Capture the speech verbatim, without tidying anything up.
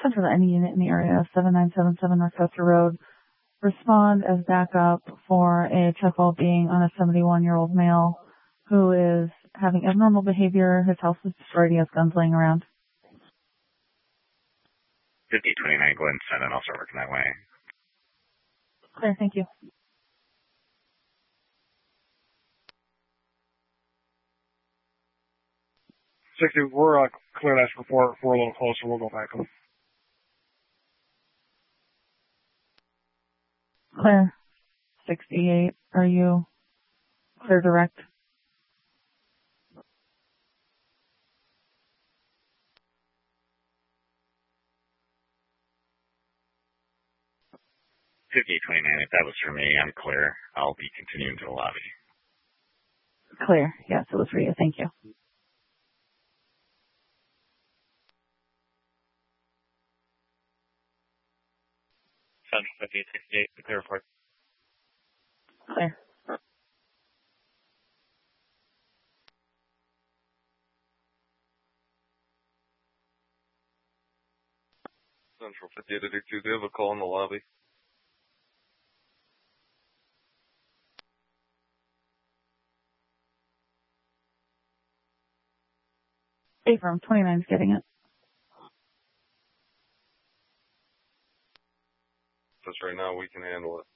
Central to any unit in the area, seven nine seven seven North Custer Road. Respond as backup for a check well being on a seventy-one-year-old male who is having abnormal behavior. His house is destroyed. He has guns laying around. fifty twenty-nine, go ahead and send it. I'll start working that way. Clear, thank you. sixty, we're uh, clear that report. We're a little closer. We'll go back. Clear. sixty-eight, are you clear direct? fifty twenty-nine, if that was for me, I'm clear. I'll be continuing to the lobby. Clear. Yes, it was for you. Thank you. Central fifty-eight sixty-eight, clear report. Clear. Central fifty-eight eighty-two, do you have a call in the lobby? Affirm, twenty-nine is getting it. Just right now, we can handle it.